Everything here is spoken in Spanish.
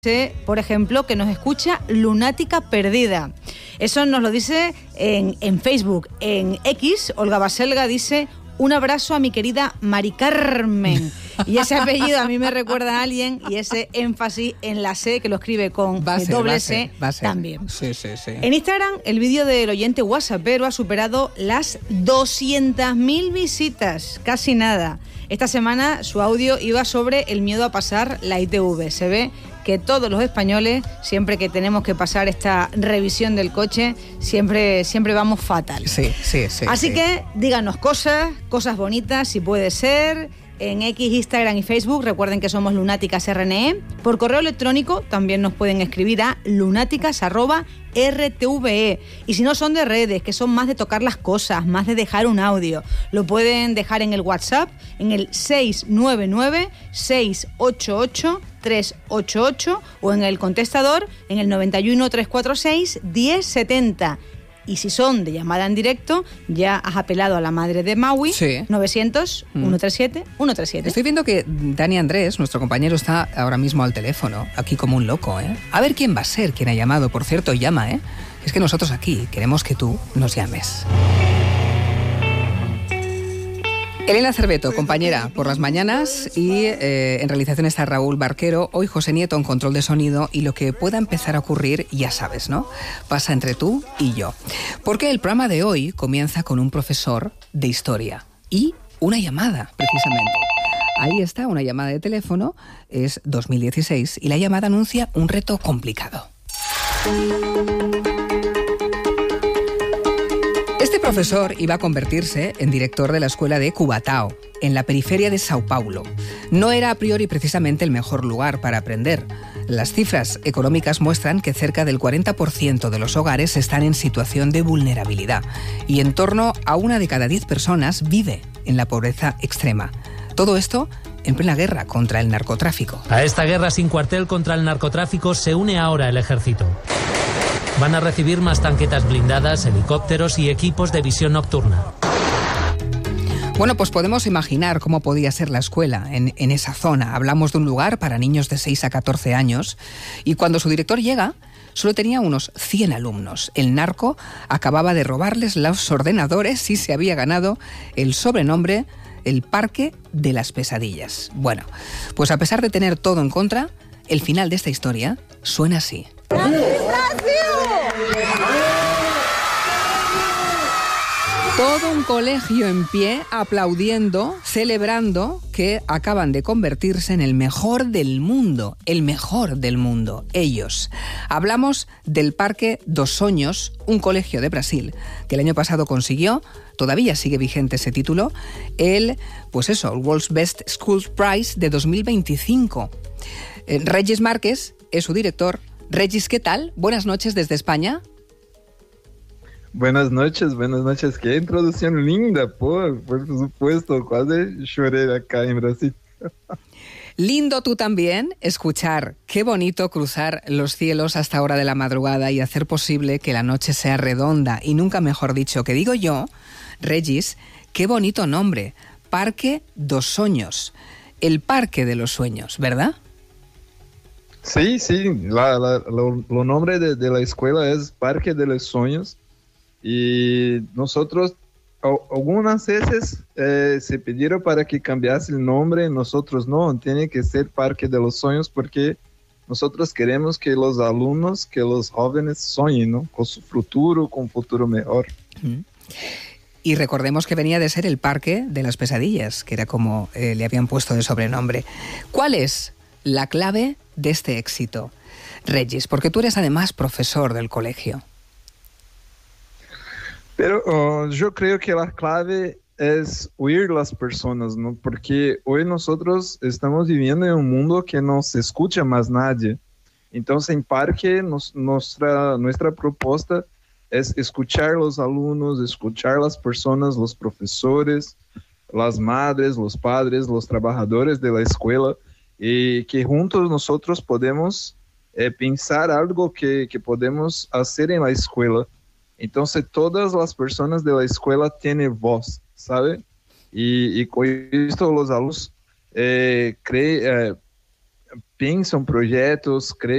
Por ejemplo, que nos escucha Lunática Perdida. Eso nos lo dice en Facebook. En X, Olga Baselga dice: un abrazo a mi querida Mari Carmen. Y ese apellido a mí me recuerda a alguien, y ese énfasis en la C, que lo escribe con doble C, también. Sí. En Instagram, el vídeo del oyente WhatsAppero ha superado las 200.000 visitas, casi nada. Esta semana su audio iba sobre el miedo a pasar la ITV. Se ve que todos los españoles, siempre que tenemos que pasar esta revisión del coche, siempre vamos fatal. Sí. Así que díganos cosas bonitas, si puede ser, en X, Instagram y Facebook. Recuerden que somos Lunáticas RNE. Por correo electrónico también nos pueden escribir a lunáticas@rtve. Y si no son de redes, que son más de tocar las cosas, más de dejar un audio, lo pueden dejar en el WhatsApp, en el 699-688-388 o en el contestador en el 91 346 1070. Y si son de llamada en directo, ya has apelado a la madre de Maui, sí. 900-137-137. Estoy viendo que Dani Andrés, nuestro compañero, está ahora mismo al teléfono, aquí como un loco, ¿eh? A ver quién va a ser quien ha llamado. Por cierto, llama, ¿eh? Es que nosotros aquí queremos que tú nos llames. Elena Cerveto, compañera por las mañanas, y en realización está Raúl Barquero. Hoy José Nieto en control de sonido, y lo que pueda empezar a ocurrir, ya sabes, ¿no? Pasa entre tú y yo. Porque el programa de hoy comienza con un profesor de historia y una llamada, precisamente. Ahí está, una llamada de teléfono, es 2016, y la llamada anuncia un reto complicado. Este profesor iba a convertirse en director de la escuela de Cubatao, en la periferia de Sao Paulo. No era a priori precisamente el mejor lugar para aprender. Las cifras económicas muestran que cerca del 40% de los hogares están en situación de vulnerabilidad, y en torno a 1 de cada 10 personas vive en la pobreza extrema. Todo esto en plena guerra contra el narcotráfico. A esta guerra sin cuartel contra el narcotráfico se une ahora el ejército. Van a recibir más tanquetas blindadas, helicópteros y equipos de visión nocturna. Bueno, pues podemos imaginar cómo podía ser la escuela en esa zona. Hablamos de un lugar para niños de 6 a 14 años, y cuando su director llega, solo tenía unos 100 alumnos. El narco acababa de robarles los ordenadores y se había ganado el sobrenombre el Parque de las Pesadillas. Bueno, pues a pesar de tener todo en contra, el final de esta historia suena así. Todo un colegio en pie, aplaudiendo, celebrando que acaban de convertirse en el mejor del mundo, ellos. Hablamos del Parque dos Sonhos, un colegio de Brasil, que el año pasado consiguió, todavía sigue vigente ese título, el World's Best Schools Prize de 2025. Regis Márquez es su director. Regis, ¿qué tal? Buenas noches desde España. Buenas noches. Qué introducción linda, por supuesto. Casi lloré acá en Brasil. Lindo tú también escuchar. Qué bonito cruzar los cielos hasta hora de la madrugada y hacer posible que la noche sea redonda. Y nunca mejor dicho, que digo yo, Regis, qué bonito nombre. Parque dos Sonhos. El Parque de los Sueños, ¿verdad? Sí. Lo nombre de la escuela es Parque de los Sueños. Y nosotros algunas veces se pidieron para que cambiase el nombre. Nosotros no, tiene que ser Parque de los Sueños, porque nosotros queremos que los alumnos, que los jóvenes sueñen, ¿no? Con su futuro, con un futuro mejor. Y recordemos que venía de ser el Parque de las Pesadillas, que era como le habían puesto de sobrenombre. ¿Cuál es la clave de este éxito, Regis? Porque tú eres además profesor del colegio. Pero yo creo que la clave es oír las personas, ¿no? Porque hoy nosotros estamos viviendo en un mundo que no se escucha más nadie. Entonces en Parque nuestra propuesta es escuchar los alumnos, escuchar las personas, los profesores, las madres, los padres, los trabajadores de la escuela, y que juntos nosotros podemos pensar algo que podemos hacer en la escuela. Entonces todas las personas de la escuela tienen voz, ¿sabe? Y con esto los alumnos piensan proyectos,